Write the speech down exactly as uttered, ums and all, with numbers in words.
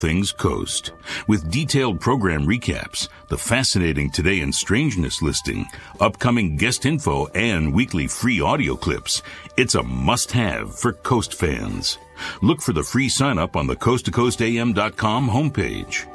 things Coast. With detailed program recaps, the fascinating Today in Strangeness listing, upcoming guest info, and weekly free audio clips, it's a must-have for Coast fans. Look for the free sign-up on the coast to coast a m dot com homepage.